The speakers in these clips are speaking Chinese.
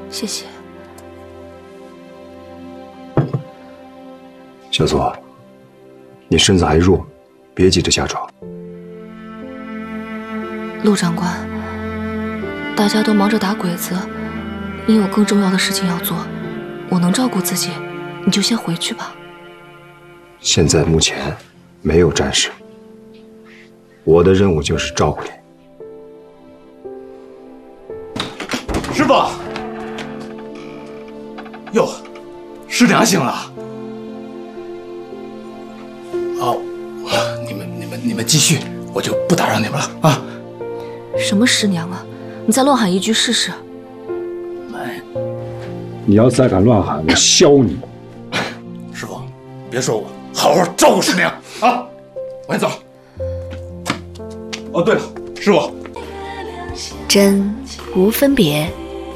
谢谢。 小左，你身子还弱，别急着下床。 陆长官，大家都忙着打鬼子，你有更重要的事情要做，我能照顾自己，你就先回去吧。 现在目前没有战事，我的任务就是照顾你。 师傅，哟，师娘醒了。哦，你们继续，我就不打扰你们了啊。 什么师娘啊？你再乱喊一句试试。 你要再敢乱喊，我削你！ 师傅，别说我，好好照顾师娘啊！我先走。哦，对了，师傅， 真无分别，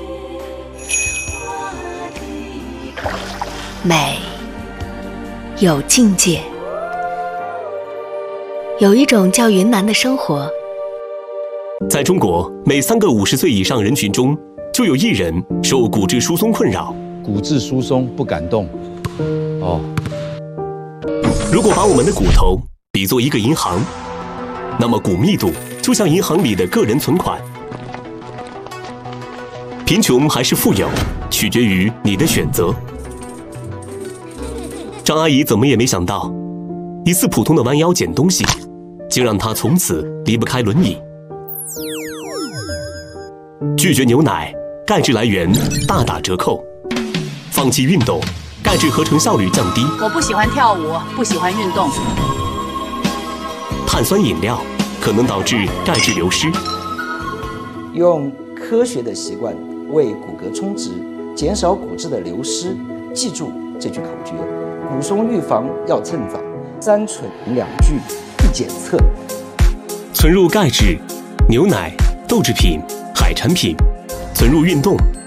美有境界。有一种叫云南的生活。 在中国，每3个50岁以上人群中，就有1人受骨质疏松困扰。 骨质疏松不敢动。哦。 如果把我们的骨头比作一个银行，那么骨密度就像银行里的个人存款。贫穷还是富有，取决于你的选择。张阿姨怎么也没想到，一次普通的弯腰捡东西，竟让她从此离不开轮椅。拒绝牛奶，钙质来源大打折扣；放弃运动，钙质合成效率降低。 我不喜欢跳舞，不喜欢运动。 碳酸饮料可能导致钙质流失。 用科学的习惯为骨骼充值，减少骨质的流失。记住这句口诀：骨松预防要趁早，3存2聚1检测。 存入钙质，牛奶、豆制品、海产品；存入运动，